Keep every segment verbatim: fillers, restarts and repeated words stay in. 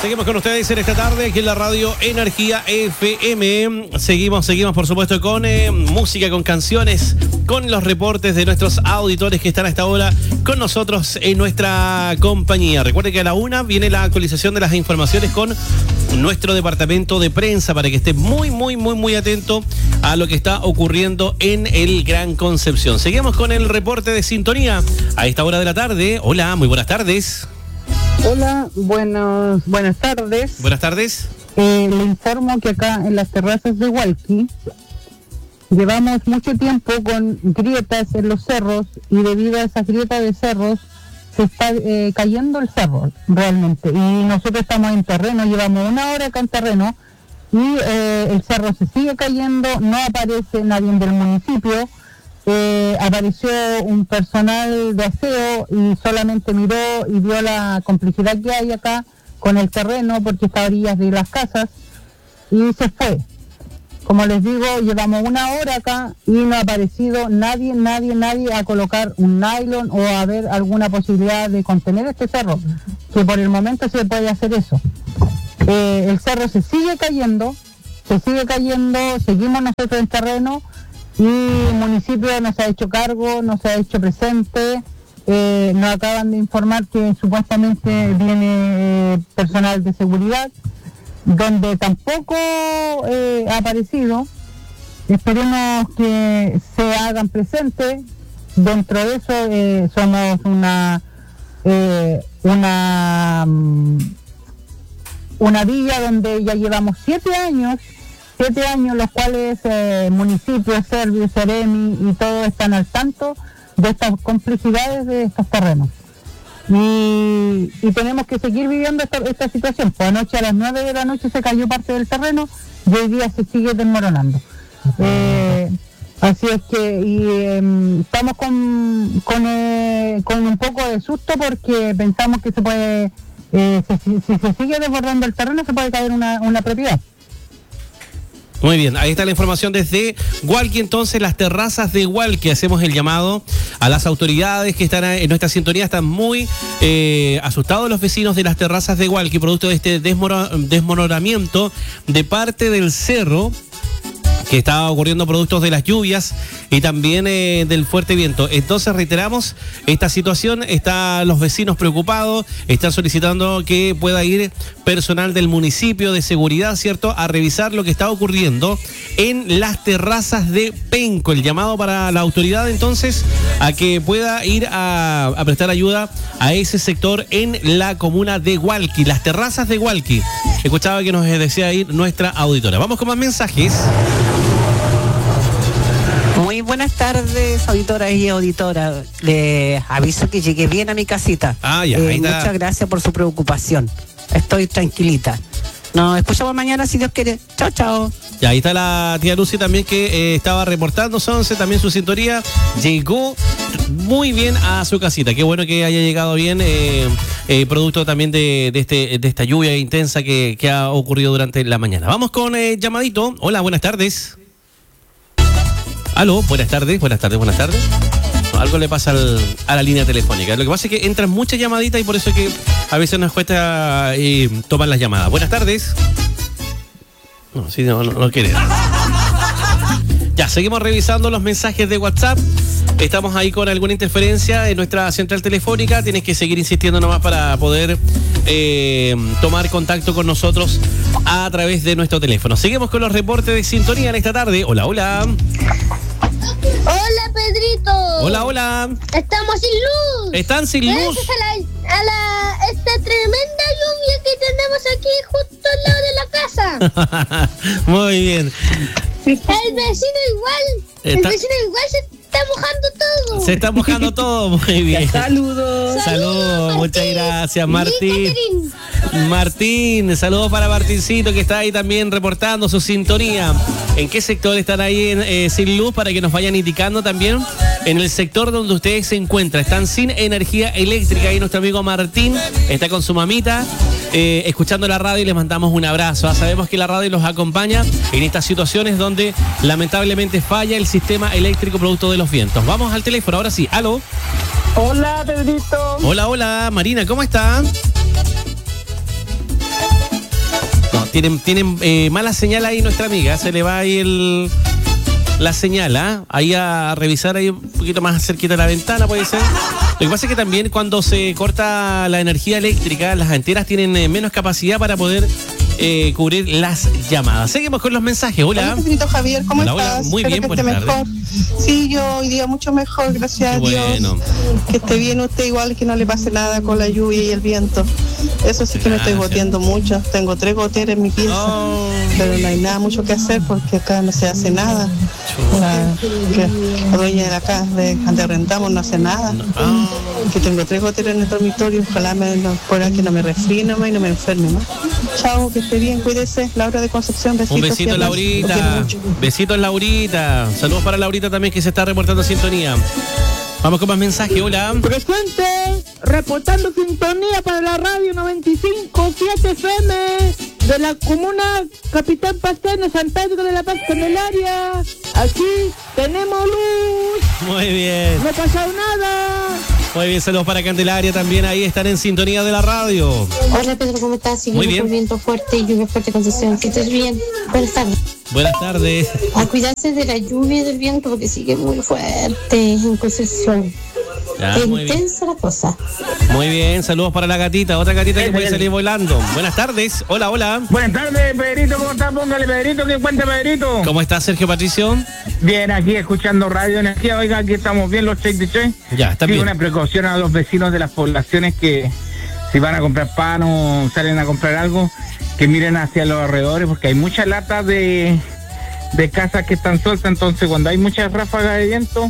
Seguimos con ustedes en esta tarde aquí en la radio Energía F M. Seguimos, seguimos por supuesto con eh, música, con canciones, con los reportes de nuestros auditores que están a esta hora con nosotros en nuestra compañía. Recuerde que a la una viene la actualización de las informaciones con nuestro departamento de prensa para que esté muy, muy, muy, muy atento a lo que está ocurriendo en el Gran Concepción. Seguimos con el reporte de sintonía a esta hora de la tarde. Hola, muy buenas tardes. Hola, buenos, buenas tardes. Buenas tardes. Eh, le informo que acá en las terrazas de Hualqui llevamos mucho tiempo con grietas en los cerros y debido a esas grietas de cerros se está eh, cayendo el cerro realmente. Y nosotros estamos en terreno, llevamos una hora acá en terreno y eh, el cerro se sigue cayendo, no aparece nadie del municipio. Eh, apareció un personal de aseo y solamente miró y vio la complejidad que hay acá con el terreno porque está a orillas de las casas y se fue. Como les digo, llevamos una hora acá y no ha aparecido nadie, nadie, nadie a colocar un nylon o a ver alguna posibilidad de contener este cerro, que por el momento se puede hacer eso. Eh, el cerro se sigue cayendo, se sigue cayendo, seguimos nosotros en terreno. Y el municipio nos ha hecho cargo, nos ha hecho presente, eh, nos acaban de informar que supuestamente viene eh, personal de seguridad, donde tampoco eh, ha aparecido. Esperemos que se hagan presentes. Dentro de eso eh, somos una eh, una una villa donde ya llevamos siete años. Siete años, los cuales eh, municipios, Servio, Seremi y todos están al tanto de estas complejidades de estos terrenos. Y, y tenemos que seguir viviendo esta, esta situación. Pues anoche a las nueve de la noche se cayó parte del terreno y hoy día se sigue desmoronando. Eh, así es que y, eh, estamos con, con, eh, con un poco de susto porque pensamos que se puede, eh, si, si se sigue desbordando el terreno se puede caer una, una propiedad. Muy bien, ahí está la información desde Hualqui, entonces las terrazas de Hualqui. Hacemos el llamado a las autoridades que están en nuestra sintonía. Están muy eh, asustados los vecinos de las terrazas de Hualqui, producto de este desmoro- desmoronamiento de parte del cerro que está ocurriendo productos de las lluvias y también eh, del fuerte viento. Entonces reiteramos esta situación, están los vecinos preocupados, están solicitando que pueda ir personal del municipio de seguridad, ¿cierto?, a revisar lo que está ocurriendo en las terrazas de Penco. El llamado para la autoridad entonces a que pueda ir a, a prestar ayuda a ese sector en la comuna de Hualqui, las terrazas de Hualqui. Escuchaba que nos desea ir nuestra auditora. Vamos con más mensajes. Muy buenas tardes, auditoras y auditoras. Les aviso que llegué bien a mi casita. Ah, ya, eh, ahí está. Muchas gracias por su preocupación. Estoy tranquilita. Nos escuchamos mañana si Dios quiere. Chao, chao. Y ahí está la tía Lucy también que eh, estaba reportando, Sonce, también su sintonía. Llegó muy bien a su casita. Qué bueno que haya llegado bien, eh, eh, producto también de, de, este, de esta lluvia intensa que, que ha ocurrido durante la mañana. Vamos con eh, llamadito. Hola, buenas tardes. Aló, buenas tardes, buenas tardes, buenas tardes. No, algo le pasa al, a la línea telefónica. Lo que pasa es que entran muchas llamaditas y por eso es que a veces nos cuesta eh, tomar las llamadas. Buenas tardes. No, sí, no, no, no quiere. Ya, seguimos revisando los mensajes de WhatsApp. Estamos ahí con alguna interferencia en nuestra central telefónica. Tienes que seguir insistiendo nomás para poder eh, tomar contacto con nosotros a través de nuestro teléfono. Seguimos con los reportes de sintonía en esta tarde. Hola, hola. Hola, Pedrito. Hola, hola. Estamos sin luz. Están sin luz. Gracias a la, a la esta tremenda lluvia que tenemos aquí justo al lado de la casa. Muy bien. El vecino igual. Está- El vecino igual se está mojando todo. Se está mojando todo. Muy bien. Saludos. Saludos, muchas gracias, Martín. Martín, saludos para Martincito que está ahí también reportando su sintonía. ¿En qué sector están ahí en, eh, sin luz para que nos vayan indicando también? En el sector donde ustedes se encuentran. Están sin energía eléctrica. Ahí nuestro amigo Martín está con su mamita eh, escuchando la radio y les mandamos un abrazo. ¿ah? Sabemos que la radio los acompaña en estas situaciones donde lamentablemente falla el sistema eléctrico producto de los vientos. Vamos al teléfono, ahora sí. ¿Aló? Hola, Pedrito. Hola, hola, Marina, ¿cómo está? Tienen, tienen eh, mala señal ahí nuestra amiga, se le va ahí el... la señal, ¿eh? Ahí a revisar ahí un poquito más cerquita de la ventana, puede ser. Lo que pasa es que también cuando se corta la energía eléctrica, las antenas tienen eh, menos capacidad para poder eh, cubrir las llamadas. Seguimos con los mensajes. Hola. Hola, Pedrito Javier, ¿cómo Hola, estás? hola. Muy Espero bien, que buenas esté tardes. mejor. Sí, yo hoy día mucho mejor, gracias Qué a Dios. bueno. Que esté bien usted, igual que no le pase nada con la lluvia y el viento. Eso sí que me estoy Gracias. goteando mucho. Tengo tres goteras en mi pieza, Oh. pero no hay nada mucho que hacer porque acá no se hace nada. La, que la dueña de la casa de donde rentamos no hace nada. Ah. Que tengo tres goteras en el dormitorio, ojalá me no, fuera que no me resfríe nomás y no me enferme más. Chao, que esté bien, cuídese. Laura de Concepción, besitos. Un besito, y abrazos. Los quiero Laurita. mucho. Besitos, Laurita. Saludos para Laurita también, que se está reportando sintonía. Vamos con más mensajes. Hola. Presente, reportando sintonía para la radio noventa y cinco punto siete F M de la comuna Capitán Pasteno, San Pedro de la Paz, Candelaria. Aquí tenemos luz, Muy bien. no ha pasado nada. Muy bien, saludos para Candelaria también. Ahí están en sintonía de la radio. Hola Pedro, ¿cómo estás? Sigue Muy bien. con viento fuerte y lluvia fuerte Concepción. Que estés bien. Buenas tardes. Buenas tardes. A cuidarse de la lluvia y del viento porque sigue muy fuerte en Concepción. Ya, Es muy bien. intensa la cosa. Muy bien, saludos para la gatita, otra gatita que puede salir volando. Buenas tardes. Hola, hola. Buenas tardes, Pedrito, ¿cómo estás? Póngale, Pedrito, ¿qué cuenta, Pedrito? ¿Cómo está Sergio Patricio? Bien, aquí escuchando Radio Energía. Oiga, aquí estamos bien los treinta y tres. Ya, está Sí, bien. una precaución a los vecinos de las poblaciones que si van a comprar pan o salen a comprar algo, que miren hacia los alrededores, porque hay muchas latas de, de casas que están sueltas, entonces cuando hay muchas ráfagas de viento,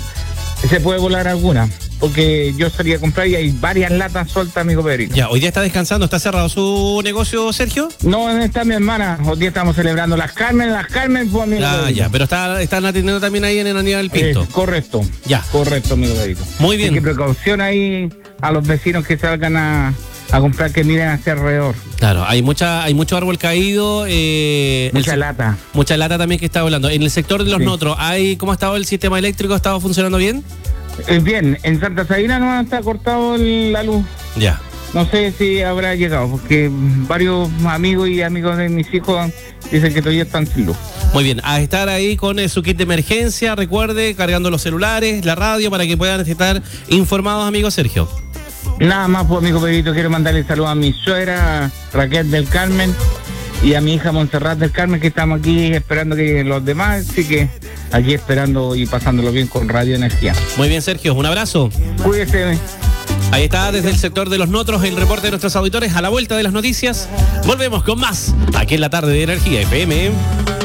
se puede volar alguna. Porque yo salí a comprar y hay varias latas sueltas, amigo Pedrito. Ya, hoy día está descansando, ¿está cerrado su negocio, Sergio? No, ¿dónde está mi hermana? Hoy día estamos celebrando las Carmen, las Carmen, pues, amigo Ah, Pedrito. ya, pero está, están atendiendo también ahí en el Aníbal del Pinto. Eh, correcto. Ya. Correcto, amigo Pedrito. Muy bien. Así que precaución ahí a los vecinos que salgan a, a comprar, que miren hacia alrededor. Claro, hay mucha, hay mucho árbol caído. Eh, Mucha el- lata. Mucha lata también que está hablando. En el sector de los Sí. Notros, ¿hay, ¿cómo ha estado el sistema eléctrico? ¿Ha estado funcionando bien? Eh, bien, en Santa Sabina no está cortado el- la luz. Ya. No sé si habrá llegado, porque varios amigos y amigos de mis hijos dicen que todavía están sin luz. Muy bien, a estar ahí con eh, su kit de emergencia, recuerde, cargando los celulares, la radio, para que puedan estar informados, amigo Sergio. Nada más, pues, amigo Pedrito, quiero mandarle saludos a mi suegra Raquel del Carmen y a mi hija Montserrat del Carmen, que estamos aquí esperando que los demás, así que aquí esperando y pasándolo bien con Radio Energía. Muy bien, Sergio, un abrazo. Cuídese. Ahí está, desde el sector de los Notros, el reporte de nuestros auditores. A la vuelta de las noticias, volvemos con más, aquí en la tarde de Energía F M.